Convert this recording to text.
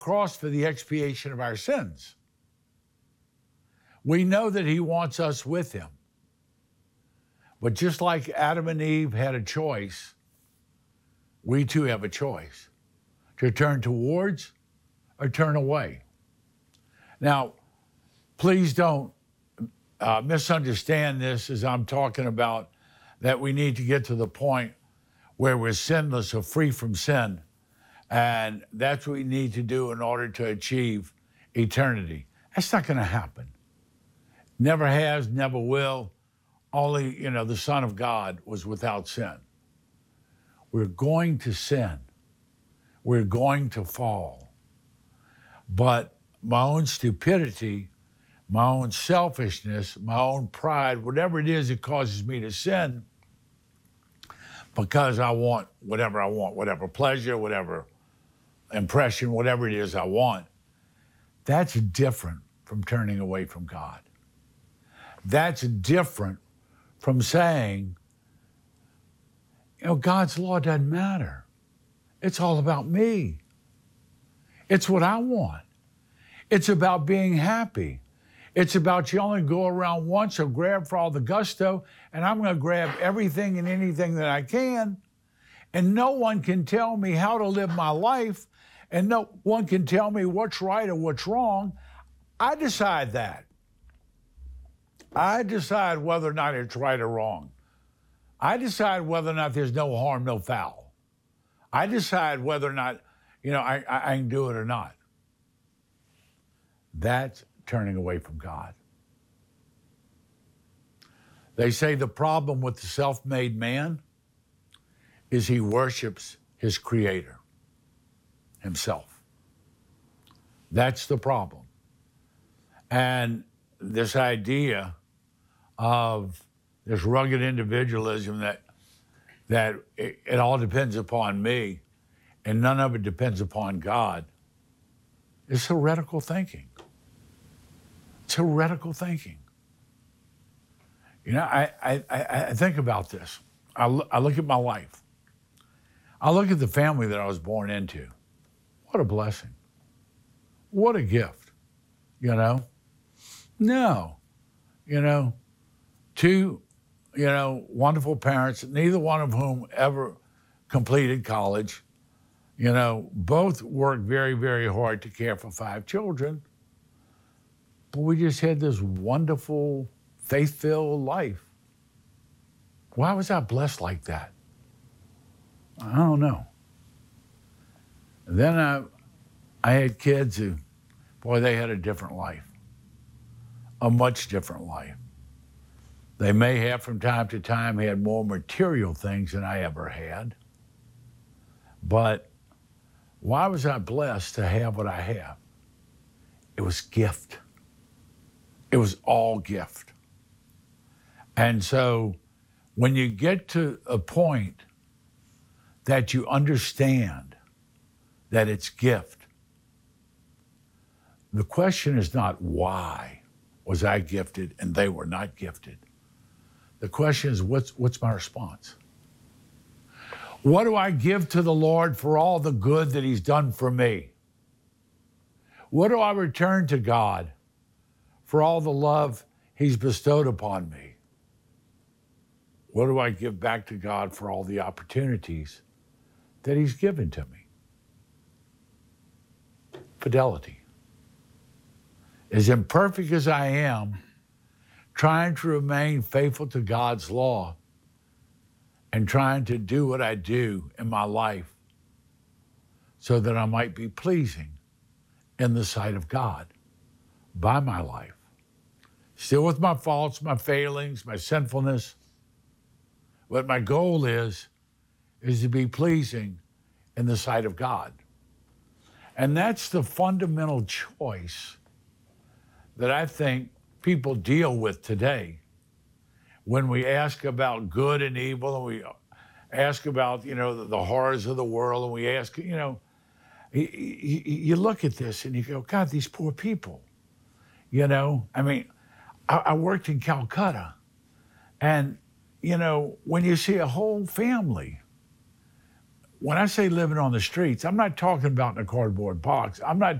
cross for the expiation of our sins. We know that he wants us with him. But just like Adam and Eve had a choice, we too have a choice to turn towards or turn away. Now, please don't misunderstand this as I'm talking about that we need to get to the point where we're sinless or free from sin. And that's what we need to do in order to achieve eternity. That's not going to happen. Never has, never will. Only, the Son of God was without sin. We're going to sin. We're going to fall. But my own stupidity, my own selfishness, my own pride, whatever it is that causes me to sin, because I want, whatever pleasure, whatever impression, whatever it is I want, that's different from turning away from God. That's different from saying, God's law doesn't matter. It's all about me. It's what I want. It's about being happy. It's about you only go around once or grab for all the gusto, and I'm going to grab everything and anything that I can, and no one can tell me how to live my life, and no one can tell me what's right or what's wrong. I decide that. I decide whether or not it's right or wrong. I decide whether or not there's no harm, no foul. I decide whether or not, I can do it or not. That's turning away from God. They say the problem with the self-made man is he worships his creator, himself. That's the problem. And this idea of this rugged individualism that it all depends upon me and none of it depends upon God is heretical thinking. It's heretical thinking. I think about this. I look at my life. I look at the family that I was born into. What a blessing. What a gift, No. Two, wonderful parents, neither one of whom ever completed college. Both worked very, very hard to care for 5 children. But we just had this wonderful, faith-filled life. Why was I blessed like that? I don't know. And then I had kids who, they had a different life, a much different life. They may have from time to time had more material things than I ever had. But why was I blessed to have what I have? It was gift. It was all gift. And so when you get to a point that you understand that it's gift, the question is not why was I gifted and they were not gifted. The question is, what's my response? What do I give to the Lord for all the good that he's done for me? What do I return to God for all the love he's bestowed upon me? What do I give back to God for all the opportunities that he's given to me? Fidelity. As imperfect as I am, trying to remain faithful to God's law and trying to do what I do in my life so that I might be pleasing in the sight of God by my life. Still with my faults, my failings, my sinfulness. But my goal is to be pleasing in the sight of God. And that's the fundamental choice that I think people deal with today. When we ask about good and evil, and we ask about, the horrors of the world, and we ask, you look at this and you go, God, these poor people, I worked in Calcutta, and, when you see a whole family when I say living on the streets, I'm not talking about in a cardboard box. I'm not